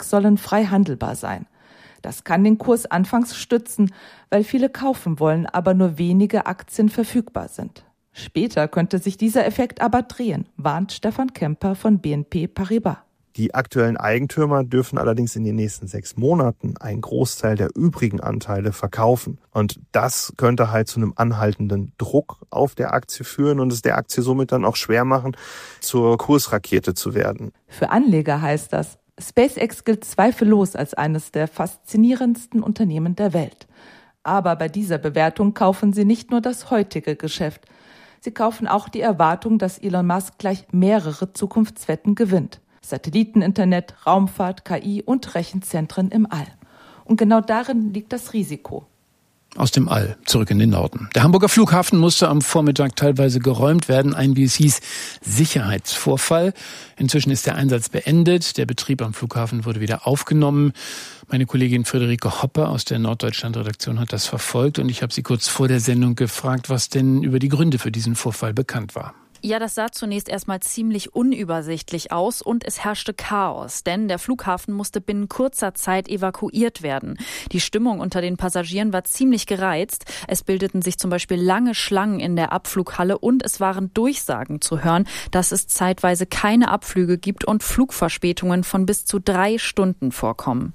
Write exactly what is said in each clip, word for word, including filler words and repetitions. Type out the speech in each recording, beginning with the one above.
sechs sollen frei handelbar sein. Das kann den Kurs anfangs stützen, weil viele kaufen wollen, aber nur wenige Aktien verfügbar sind. Später könnte sich dieser Effekt aber drehen, warnt Stefan Kemper von B N P Paribas. Die aktuellen Eigentümer dürfen allerdings in den nächsten sechs Monaten einen Großteil der übrigen Anteile verkaufen. Und das könnte halt zu einem anhaltenden Druck auf der Aktie führen und es der Aktie somit dann auch schwer machen, zur Kursrakete zu werden. Für Anleger heißt das, SpaceX gilt zweifellos als eines der faszinierendsten Unternehmen der Welt. Aber bei dieser Bewertung kaufen sie nicht nur das heutige Geschäft. Sie kaufen auch die Erwartung, dass Elon Musk gleich mehrere Zukunftswetten gewinnt. Satelliteninternet, Raumfahrt, K I und Rechenzentren im All. Und genau darin liegt das Risiko. Aus dem All zurück in den Norden. Der Hamburger Flughafen musste am Vormittag teilweise geräumt werden. Ein, wie es hieß, Sicherheitsvorfall. Inzwischen ist der Einsatz beendet. Der Betrieb am Flughafen wurde wieder aufgenommen. Meine Kollegin Friederike Hoppe aus der Norddeutschland-Redaktion hat das verfolgt. Und ich habe sie kurz vor der Sendung gefragt, was denn über die Gründe für diesen Vorfall bekannt war. Ja, das sah zunächst erstmal ziemlich unübersichtlich aus und es herrschte Chaos, denn der Flughafen musste binnen kurzer Zeit evakuiert werden. Die Stimmung unter den Passagieren war ziemlich gereizt. Es bildeten sich zum Beispiel lange Schlangen in der Abflughalle und es waren Durchsagen zu hören, dass es zeitweise keine Abflüge gibt und Flugverspätungen von bis zu drei Stunden vorkommen.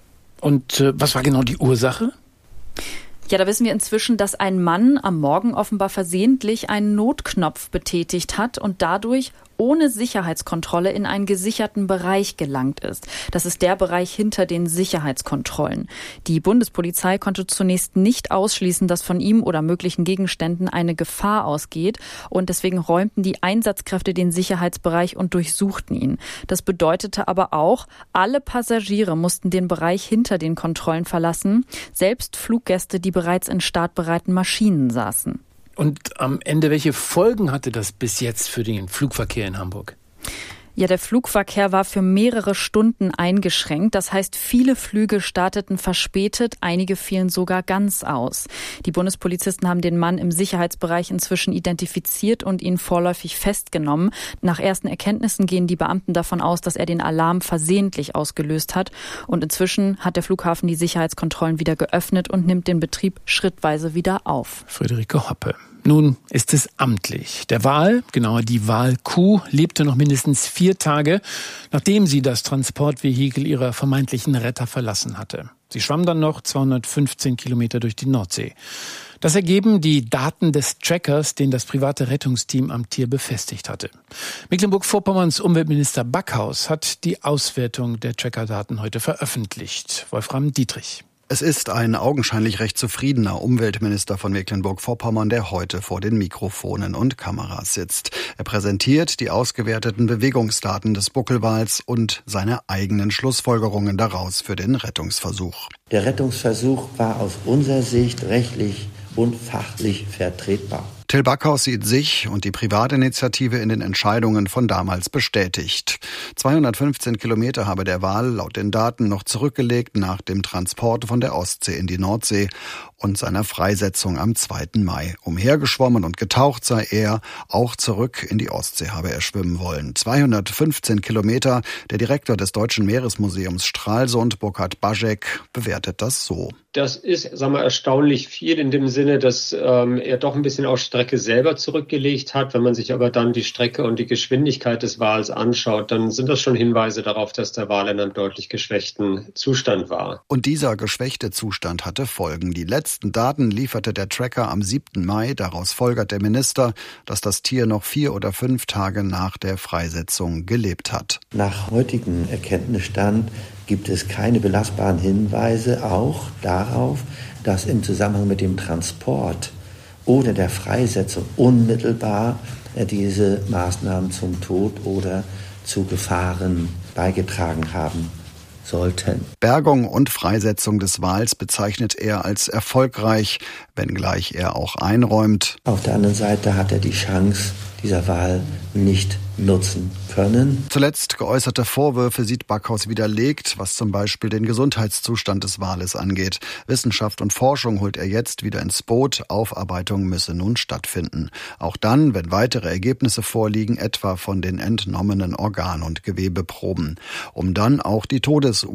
Und äh, was war genau die Ursache? Ja, da wissen wir inzwischen, dass ein Mann am Morgen offenbar versehentlich einen Notknopf betätigt hat und dadurch ohne Sicherheitskontrolle in einen gesicherten Bereich gelangt ist. Das ist der Bereich hinter den Sicherheitskontrollen. Die Bundespolizei konnte zunächst nicht ausschließen, dass von ihm oder möglichen Gegenständen eine Gefahr ausgeht. Und deswegen räumten die Einsatzkräfte den Sicherheitsbereich und durchsuchten ihn. Das bedeutete aber auch, alle Passagiere mussten den Bereich hinter den Kontrollen verlassen, selbst Fluggäste, die bereits in startbereiten Maschinen saßen. Und am Ende, welche Folgen hatte das bis jetzt für den Flugverkehr in Hamburg? Ja, der Flugverkehr war für mehrere Stunden eingeschränkt. Das heißt, viele Flüge starteten verspätet, einige fielen sogar ganz aus. Die Bundespolizisten haben den Mann im Sicherheitsbereich inzwischen identifiziert und ihn vorläufig festgenommen. Nach ersten Erkenntnissen gehen die Beamten davon aus, dass er den Alarm versehentlich ausgelöst hat. Und inzwischen hat der Flughafen die Sicherheitskontrollen wieder geöffnet und nimmt den Betrieb schrittweise wieder auf. Friederike Hoppe. Nun ist es amtlich. Der Wal, genauer die Walkuh, lebte noch mindestens vier Tage, nachdem sie das Transportvehikel ihrer vermeintlichen Retter verlassen hatte. Sie schwamm dann noch zweihundertfünfzehn Kilometer durch die Nordsee. Das ergeben die Daten des Trackers, den das private Rettungsteam am Tier befestigt hatte. Mecklenburg-Vorpommerns Umweltminister Backhaus hat die Auswertung der Trackerdaten heute veröffentlicht. Wolfram Dietrich. Es ist ein augenscheinlich recht zufriedener Umweltminister von Mecklenburg-Vorpommern, der heute vor den Mikrofonen und Kameras sitzt. Er präsentiert die ausgewerteten Bewegungsdaten des Buckelwals und seine eigenen Schlussfolgerungen daraus für den Rettungsversuch. Der Rettungsversuch war aus unserer Sicht rechtlich und fachlich vertretbar. Till Backhaus sieht sich und die Privatinitiative in den Entscheidungen von damals bestätigt. zweihundertfünfzehn Kilometer habe der Wal laut den Daten noch zurückgelegt nach dem Transport von der Ostsee in die Nordsee und seiner Freisetzung am zweiten Mai. Umhergeschwommen und getaucht sei er, auch zurück in die Ostsee habe er schwimmen wollen. zweihundertfünfzehn Kilometer, der Direktor des Deutschen Meeresmuseums Stralsund, Burkhard Baschek, bewertet das so. Das ist, sagen wir, erstaunlich viel in dem Sinne, dass ähm, er doch ein bisschen auf Strecke selber zurückgelegt hat. Wenn man sich aber dann die Strecke und die Geschwindigkeit des Wals anschaut, dann sind das schon Hinweise darauf, dass der Wal in einem deutlich geschwächten Zustand war. Und dieser geschwächte Zustand hatte Folgen. Die letzten Daten lieferte der Tracker am siebten Mai. Daraus folgert der Minister, dass das Tier noch vier oder fünf Tage nach der Freisetzung gelebt hat. Nach heutigem Erkenntnisstand gibt es keine belastbaren Hinweise auch darauf, dass im Zusammenhang mit dem Transport oder der Freisetzung unmittelbar diese Maßnahmen zum Tod oder zu Gefahren beigetragen haben sollten. Bergung und Freisetzung des Wals bezeichnet er als erfolgreich, wenngleich er auch einräumt. Auf der anderen Seite hat er die Chance, dieser Wal nicht nutzen können. Zuletzt geäußerte Vorwürfe sieht Backhaus widerlegt, was zum Beispiel den Gesundheitszustand des Wales angeht. Wissenschaft und Forschung holt er jetzt wieder ins Boot. Aufarbeitung müsse nun stattfinden. Auch dann, wenn weitere Ergebnisse vorliegen, etwa von den entnommenen Organ- und Gewebeproben. Um dann auch die Todesursache